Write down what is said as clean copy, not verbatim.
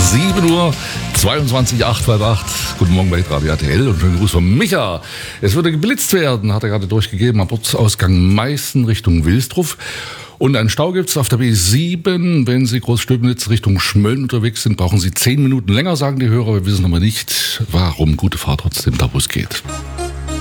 7 Uhr, 22, 858. Guten Morgen bei Radio RTL und schönen Gruß von Micha. Es würde geblitzt werden, hat er gerade durchgegeben, am Ortsausgang Meißen Richtung Wilsdruff. Und einen Stau gibt es auf der B7. Wenn Sie Großstöbnitz Richtung Schmölln unterwegs sind, brauchen Sie 10 Minuten länger, sagen die Hörer. Wir wissen aber nicht, warum. Gute Fahrt trotzdem, da wo es geht.